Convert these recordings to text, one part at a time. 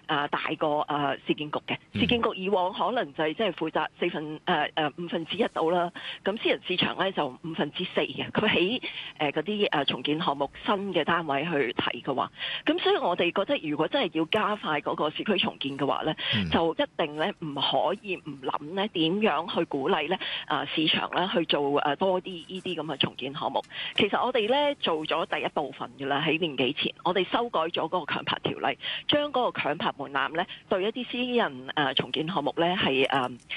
大過市建局嘅。市建局以往可能就係即係負責五分之一到啦，咁私人市場咧就4/5嘅。佢喺嗰啲重建項目新嘅單位去睇嘅話，咁所以我哋覺得如果真係要加快嗰個市區重建嘅話咧，就一定咧唔可以唔諗咧點樣去鼓勵咧市場咧去做多啲呢啲咁嘅重建項目。其實我哋咧做咗第一部分嘅啦，喺年幾前我哋修改咗嗰個強拍條例，將嗰個強拍門檻咧對一啲私人重建項目咧係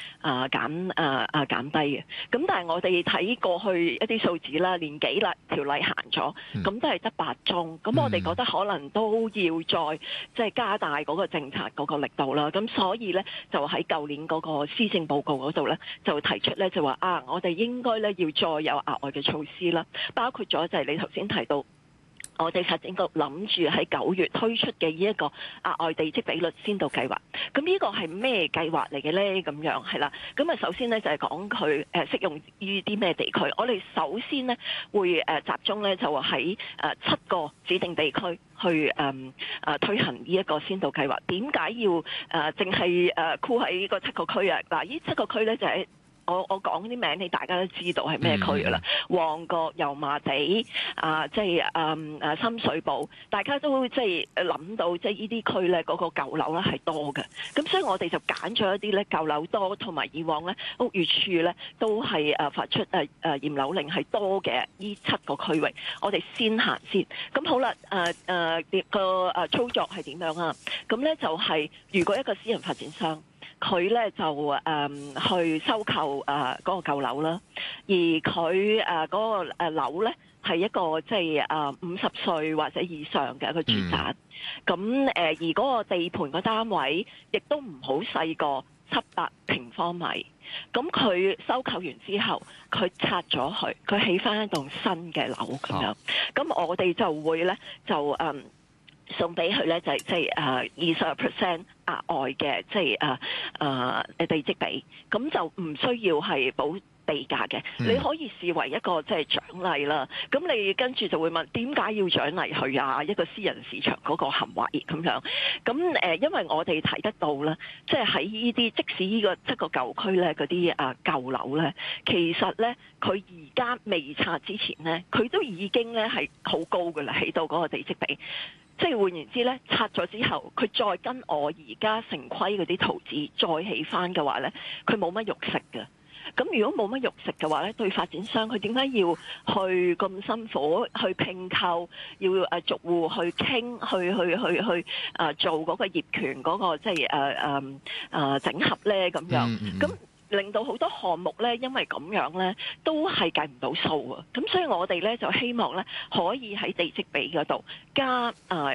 減低嘅。咁但係我哋睇過去一啲數字啦，年幾啦條例行咗，咁都係得8宗。咁我哋覺得可能都要再即係加大嗰個政策嗰個力度啦。咁所以咧就喺舊年嗰個施政報告嗰度咧就提出咧就話我哋應該咧要再有額外嘅措施啦，包括咗就係你頭先提到。我哋發展局諗住喺9月推出嘅呢一個額外地積比率先導計劃，咁呢個係咩計劃嚟嘅咧？咁樣係啦，咁集先咧就係講佢適用於啲咩地區。我哋首先咧會集中咧就喺7個指定地區去推行呢一個先導計劃。點解要淨係箍喺個7個區啊？嗱，呢7個區咧就係。我講啲名，你大家都知道係咩區㗎啦？旺角、油麻地深水埗，大家都即係諗到，即係呢啲區咧嗰個舊樓咧係多嘅。咁所以我哋就揀咗一啲咧舊樓多，同埋以往咧屋宇署咧都係發出驗樓令係多嘅呢7個區域，我哋先行先。咁好啦，個操作係點樣啊？咁咧就係如果一個私人發展商。佢咧就去收購嗰個舊樓啦，而佢嗰個樓咧係一個即係50歲或者以上嘅一個住宅，咁而嗰個地盤個單位亦都唔好細過700平方米，咁佢收購完之後，佢拆咗佢起返一棟新嘅樓咁樣，咁我哋就會咧就送俾佢咧就係即係20% 額外嘅即係地積比，咁就唔需要係補地價嘅，你可以視為一個即係獎勵啦。咁你跟住就會問點解要獎勵佢啊？一個私人市場嗰個行為咁樣。咁因為我哋睇得到啦，即係喺呢啲即使呢個7個舊區咧嗰啲舊樓咧，其實咧佢而家未拆之前咧，佢都已經咧係好高㗎啦，起到嗰個地積比。即係換言之咧，拆咗之後，佢再跟我而家城規嗰啲圖紙再起翻嘅話咧，佢冇乜肉食嘅。咁如果冇乜肉食嘅話咧，對發展商佢點解要去咁辛苦去併購，要逐戶去傾，去做嗰個業權嗰個即係整合咧咁樣？咁令到好多項目咧，因為咁樣咧，都係計唔到數啊！咁所以我哋咧就希望咧，可以喺地積比嗰度加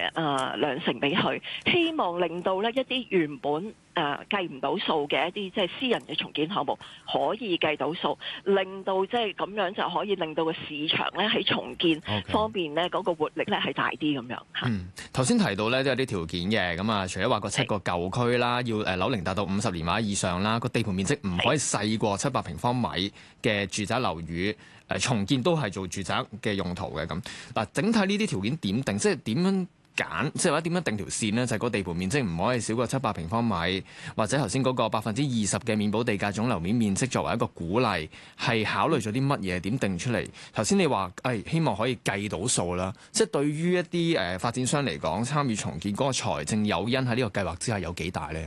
2成俾佢，希望令到咧一啲原本計唔到數嘅一啲即係私人嘅重建項目可以計到數，令到即係咁樣就可以令到個市場咧喺重建方面咧嗰個活力咧係大啲咁樣嚇。 頭先提到咧都有啲條件嘅，咁啊除咗話個7個舊區啦，要樓齡達到50年或者以上啦，個地盤面積唔可以細過700平方米嘅住宅樓宇，重建都係做住宅嘅用途嘅咁。嗱，整體呢啲條件點定？即係點樣揀？即係或者點樣定條線呢？就係個地盤面積唔可以少過700平方米，或者頭先嗰個20%嘅免補地價總樓面面積作為一個鼓勵，係考慮咗啲乜嘢？點定出嚟？頭先你話希望可以計到數啦，即係對於一啲發展商嚟講，參與重建嗰個財政誘因喺呢個計劃之下有幾大呢？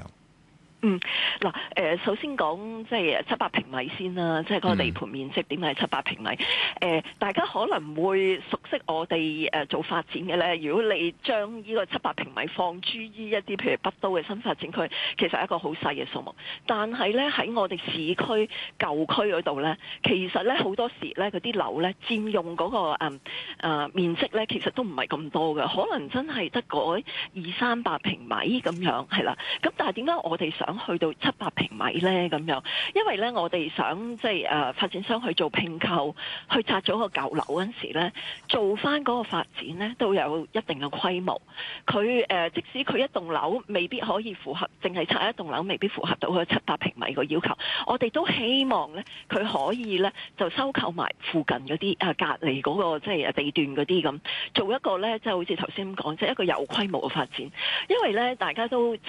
首先講即係700平米先啦，即係嗰個地盤面積點解係700平米？大家可能會熟悉我哋做發展嘅咧。如果你將呢個700平米放諸於一啲譬如北都嘅新發展區，其實係一個好細嘅數目。但係咧喺我哋市區舊區嗰度咧，其實咧好多時咧嗰啲樓咧佔用嗰個面積咧，其實都唔係咁多嘅，可能真係得嗰200-300平米咁樣係啦。咁但係點解我哋想去到700平米咧咁樣？因為咧我哋想即係發展商去做併購，去拆咗個舊樓嗰陣時咧，做翻嗰個發展咧都有一定嘅規模。佢即使佢一棟樓未必可以符合，淨係拆一棟樓未必符合到佢700平米個要求，我哋都希望咧佢可以咧就收購埋附近嗰啲隔離嗰個即係地段嗰啲咁，做一個咧即係好似頭先咁講，即係一個有規模嘅發展。因為咧大家都